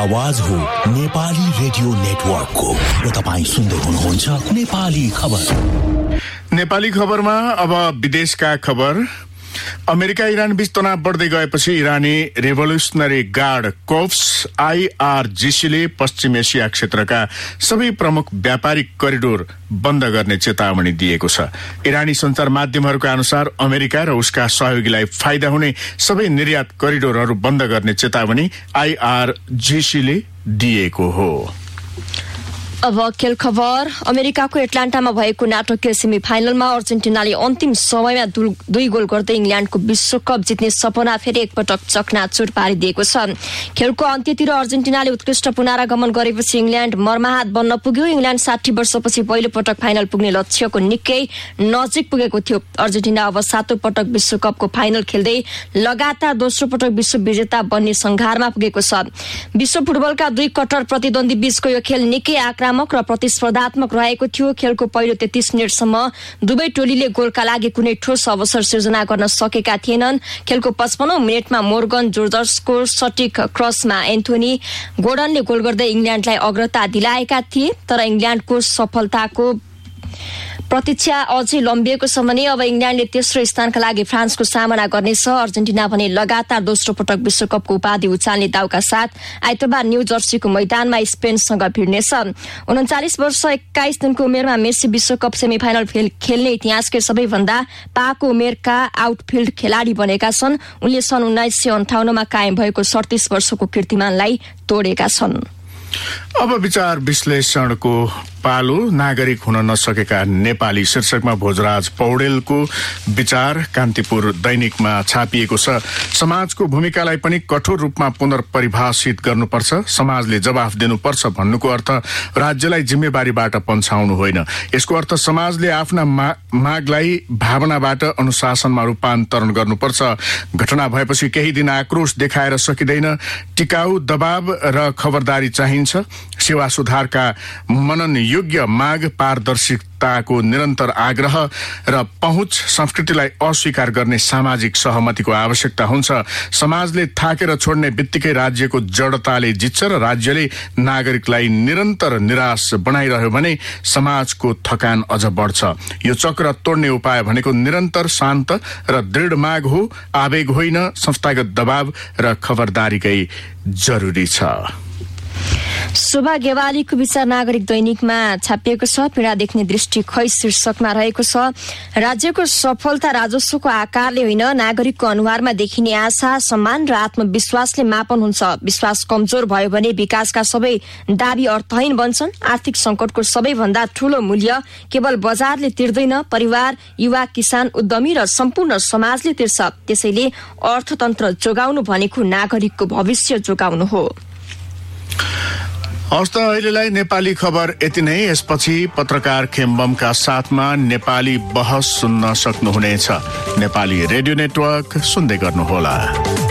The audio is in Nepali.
आवाज हो नेपाली रेडियो नेटवर्कको र तपाईं सुन्दै हुनुहुन्छ नेपाली खबर। नेपाली खबरमा अब विदेशका खबर। अमेरिका इरान बीच तनाव बढ्दै गएपछि इरानी रेभोल्युसनरी गार्ड कोर्प्स IRGC-ले पश्चिम एसिया क्षेत्रका सबै प्रमुख व्यापारिक करिडोर बन्द गर्ने चेतावनी दिएको छ। इरानी सञ्चार माध्यमहरूका अनुसार अमेरिका र उसका सहयोगीलाई फाइदा हुने सबै निर्यात करिडोरहरू बन्द गर्ने चेतावनी IRGC-ले दिएको हो। अब खेल खबर। अमेरिकाको एटलान्टामा भएको नाटकीय सेमी फाइनलमा अर्जेन्टिनाले अन्तिम समयमा 2 गोल गर्दै इंग्ल्यान्डको विश्वकप जित्ने सपना फेरि एकपटक चकनाचुर पारिदिएको छ। खेलको अन्त्यतिर अर्जेन्टिनाले उत्कृष्ट पुनरागमन गरेपछि इंग्ल्यान्ड मर्माहत बन्न पुग्यो। इंग्ल्यान्ड 60 वर्षपछि पहिलो पटक फाइनल पुग्ने लक्ष्यको निकै नजिक पुगेको थियो। अर्जेन्टिना अब 7औं पटक विश्वकपको फाइनल खेल्दै लगातार दोस्रो पटक विश्व विजेता बन्ने संघारमा पुगेको छ। विश्व फुटबलका 2 कट्टर प्रतिद्वन्दी बीचको यो खेल निकै आक्रामक र प्रतिस्पर्धात्मक रहेको थियो। खेलको पहिलो 33 मिनेटसम्म दुवै टोलीले गोलका लागि कुनै ठोस अवसर सिर्जना गर्न सकेका थिएनन्। खेलको 55औं मिनेटमा मोर्गन जोर्जर्सको सटिक क्रसमा एन्थोनी गोर्डनले गोल गर्दै इंग्ल्यान्डलाई अग्रता दिलाएका थिए। तर इंग्ल्यान्डको सफलताको प्रतीक्षा अझै लम्बिएको छ भने अब इंग्ल्यान्डले तेस्रो स्थानका लागि फ्रान्सको सामना गर्नेछ। अर्जेन्टिना भने लगातार दोस्रो पटक विश्वकपको उपाधि उचाल्ने दाउका साथ आइतबार न्यू जर्सीको मैदानमा स्पेनसँग भिड्नेछ। 39 वर्ष 21 दिनको उमेरमा मेसी विश्वकप सेमिफाइनल खेल्ने इतिहासकै सबैभन्दा पाको उमेरका आउटफिल्ड खेलाडी बनेका छन्। उनले सन् 1958 मा कायम भएको 37 वर्षको कीर्तिमानलाई तोडेका छन्। अब विचार विश्लेषणको पालो। नागरिक हुन नसकेका नेपाली शीर्षकमा भोजराज पौडेलको विचार कान्तिपुर दैनिकमा छापिएको छ। समाजको भूमिकालाई पनि कठोर रूपमा पुनर्परिभाषित गर्नुपर्छ। समाजले जवाफ दिनुपर्छ भन्नुको अर्थ राज्यलाई जिम्मेवारीबाट पन्छाउनु होइन। यसको अर्थ समाजले आफ्ना मागलाई भावनाबाट अनुशासनमा रूपान्तरण गर्नुपर्छ। घटना भएपछि केही दिन आक्रोश देखाएर सकिँदैन। टिकाउ दबाव र खबरदारी चाहिन्छ। सेवा सुधारका मनन योग्य माग, पारदर्शिताको निरन्तर आग्रह र पहुँच, संस्कृतिलाई अस्वीकार गर्ने सामाजिक सहमतिको आवश्यकता हुन्छ। समाजले थाकेर छोड्ने बित्तिकै राज्यको जडताले जित्छ र राज्यले नागरिकलाई निरन्तर निराश बनाइरह्यो भने समाजको थकान अझ बढ्छ। यो चक्र तोड्ने उपाय भनेको निरन्तर शान्त र दृढ माग हो, आवेग होइन। संस्थागत दबाव र खबरदारीकै जरुरी छ। शोभा गेवालीको विचार नागरिक दैनिकमा छापिएको छ। पीडा देख्ने दृष्टि खै शीर्षकमा रहेको छ। राज्यको सफलता राजस्वको आकारले होइन, नागरिकको अनुहारमा देखिने आशा, सम्मान र आत्मविश्वासले मापन हुन्छ। विश्वास कमजोर भयो भने विकासका सबै दाबी अर्थहीन बन्छन्। आर्थिक संकटको सबैभन्दा ठूलो मूल्य केवल बजारले तिर्दैन, परिवार, युवा, किसान, उद्यमी र सम्पूर्ण समाजले तिर्छ। त्यसैले अर्थतन्त्र जोगाउनु भनेको नागरिकको भविष्य जोगाउनु हो। हस्त अहिलेलाई नेपाली खबर यति नै। यसपछि पत्रकार खेम्बमका साथमा नेपाली बहस सुन्न सक्नुहुनेछ। नेपाली रेडियो नेटवर्क सुन्दै गर्नुहोला।